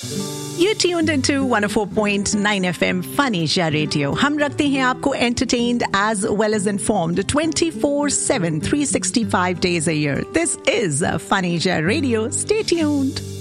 You tuned into 104.9 FM Fanisha Radio. हम रखते हैं आपको entertained as well as informed 24/7, 365 days a year. This is Fanisha Radio. Stay tuned.